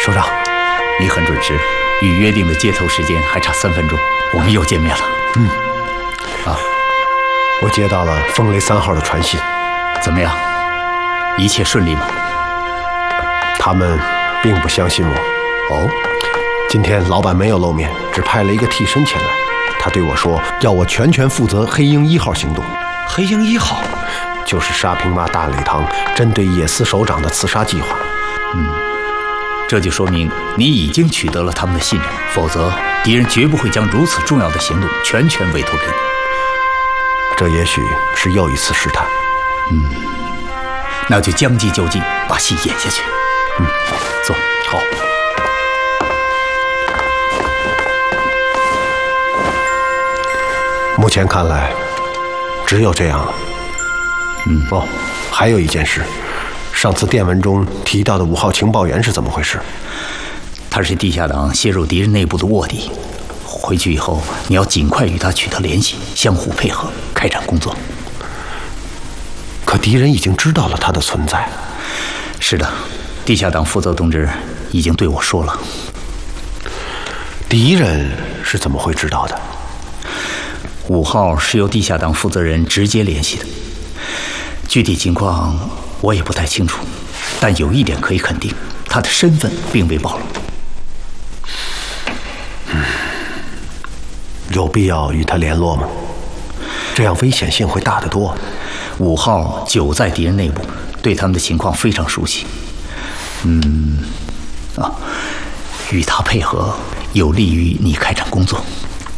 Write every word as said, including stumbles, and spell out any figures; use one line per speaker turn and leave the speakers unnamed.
首长，
你很准时，与约定的接头时间还差三分钟，我们又见面了。
嗯，
啊，
我接到了风雷三号的传信，
怎么样？一切顺利吗？
他们并不相信我。
哦，
今天老板没有露面，只派了一个替身前来。他对我说，要我全权负责黑鹰一号行动。
黑鹰一号
就是沙平洼大礼堂针对野司首长的刺杀计划。
嗯，这就说明你已经取得了他们的信任，否则敌人绝不会将如此重要的行动全权委托给你。
这也许是又一次试探。
嗯，那就将计就计，把戏演下去。嗯，坐。
好。目前看来，只有这样了。
嗯，
哦，还有一件事，上次电文中提到的五号情报员是怎么回事？
他是地下党泄入敌人内部的卧底。回去以后，你要尽快与他取得联系，相互配合，开展工作。
可敌人已经知道了他的存在。
是的，地下党负责同志已经对我说了。
敌人是怎么会知道的？
五号是由地下党负责人直接联系的，具体情况我也不太清楚，但有一点可以肯定，他的身份并未暴露。
嗯，有必要与他联络吗？这样危险性会大得多。
五号久在敌人内部，对他们的情况非常熟悉。嗯，啊，与他配合有利于你开展工作。